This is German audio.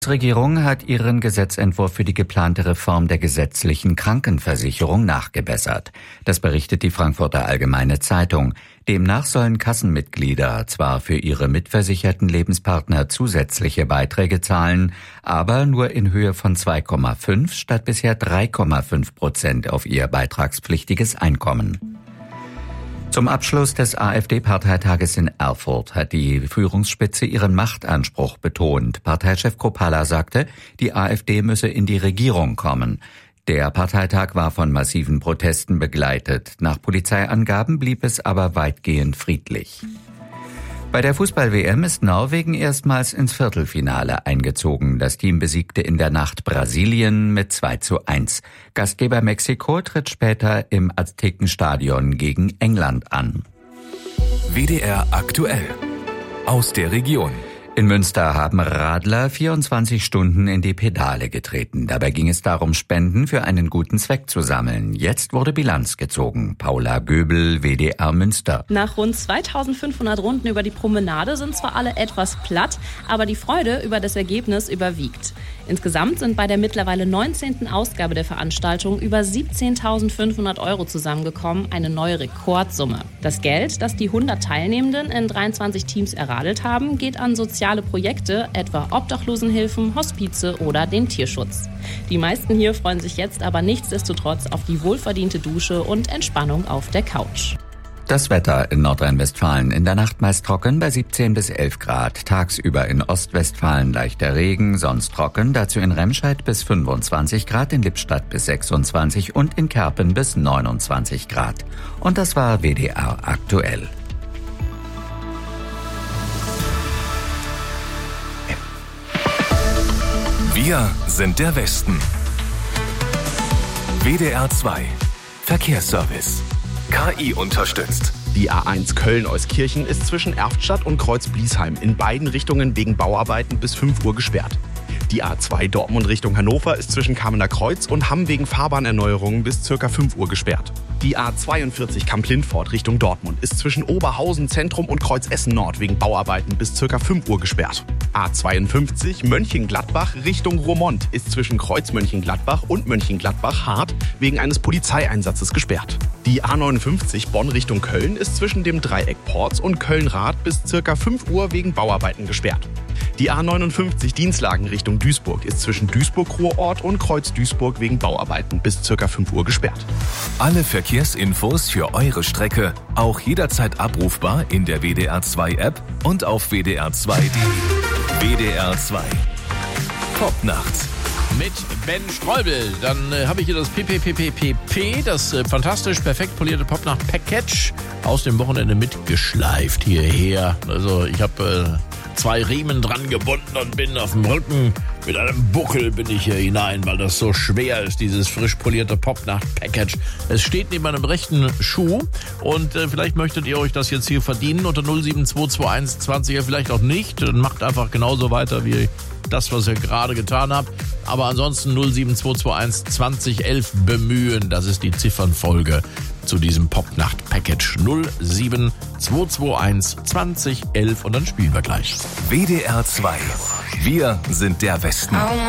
Die Regierung hat ihren Gesetzentwurf für die geplante Reform der gesetzlichen Krankenversicherung nachgebessert. Das berichtet die Frankfurter Allgemeine Zeitung. Demnach sollen Kassenmitglieder zwar für ihre mitversicherten Lebenspartner zusätzliche Beiträge zahlen, aber nur in Höhe von 2,5 statt bisher 3,5% auf ihr beitragspflichtiges Einkommen. Zum Abschluss des AfD-Parteitages in Erfurt hat die Führungsspitze ihren Machtanspruch betont. Parteichef Kropala sagte, die AfD müsse in die Regierung kommen. Der Parteitag war von massiven Protesten begleitet. Nach Polizeiangaben blieb es aber weitgehend friedlich. Bei der Fußball-WM ist Norwegen erstmals ins Viertelfinale eingezogen. Das Team besiegte in der Nacht Brasilien mit 2:1. Gastgeber Mexiko tritt später im Aztekenstadion gegen England an. WDR aktuell. Aus der Region. In Münster haben Radler 24 Stunden in die Pedale getreten. Dabei ging es darum, Spenden für einen guten Zweck zu sammeln. Jetzt wurde Bilanz gezogen. Paula Göbel, WDR Münster. Nach rund 2500 Runden über die Promenade sind zwar alle etwas platt, aber die Freude über das Ergebnis überwiegt. Insgesamt sind bei der mittlerweile 19. Ausgabe der Veranstaltung über 17.500 € zusammengekommen, eine neue Rekordsumme. Das Geld, das die 100 Teilnehmenden in 23 Teams erradelt haben, geht an soziale Projekte, etwa Obdachlosenhilfen, Hospize oder den Tierschutz. Die meisten hier freuen sich jetzt aber nichtsdestotrotz auf die wohlverdiente Dusche und Entspannung auf der Couch. Das Wetter in Nordrhein-Westfalen in der Nacht meist trocken bei 17 bis 11 Grad. Tagsüber in Ostwestfalen leichter Regen, sonst trocken, dazu in Remscheid bis 25 Grad, in Lippstadt bis 26 und in Kerpen bis 29 Grad. Und das war WDR aktuell. Wir sind der Westen. WDR 2 Verkehrsservice. KI unterstützt. Die A1 Köln-Euskirchen ist zwischen Erftstadt und Kreuz-Bliesheim in beiden Richtungen wegen Bauarbeiten bis 5 Uhr gesperrt. Die A2 Dortmund Richtung Hannover ist zwischen Kamener Kreuz und Hamm wegen Fahrbahnerneuerungen bis ca. 5 Uhr gesperrt. Die A42 Kamp-Lindfort Richtung Dortmund ist zwischen Oberhausen Zentrum und Kreuz Essen Nord wegen Bauarbeiten bis ca. 5 Uhr gesperrt. A52 Mönchengladbach Richtung Roermond ist zwischen Kreuz Mönchengladbach und Mönchengladbach-Hart wegen eines Polizeieinsatzes gesperrt. Die A59 Bonn Richtung Köln ist zwischen dem Dreieck Porz und Köln-Rath bis ca. 5 Uhr wegen Bauarbeiten gesperrt. Die A59 Dienstlagen Richtung Duisburg ist zwischen Duisburg-Ruhrort und Kreuz-Duisburg wegen Bauarbeiten bis ca. 5 Uhr gesperrt. Alle Verkehrsinfos für eure Strecke auch jederzeit abrufbar in der WDR 2 App und auf wdr2.de. WDR 2 Popnacht. Mit Ben Streubel. Dann habe ich hier das PPPPP, das fantastisch perfekt polierte Popnacht-Package aus dem Wochenende mitgeschleift hierher. Also ich habe 2 Riemen dran gebunden und bin auf dem Rücken. Mit einem Buckel bin ich hier hinein, weil das so schwer ist, dieses frisch polierte Popnacht-Package. Es steht neben meinem rechten Schuh und vielleicht möchtet ihr euch das jetzt hier verdienen unter 07221 20, vielleicht auch nicht. Dann macht einfach genauso weiter wie das, was ihr gerade getan habt. Aber ansonsten 07221 2011 bemühen. Das ist die Ziffernfolge zu diesem Popnacht-Package 07221 2011 und dann spielen wir gleich. WDR 2. Wir sind der Westen.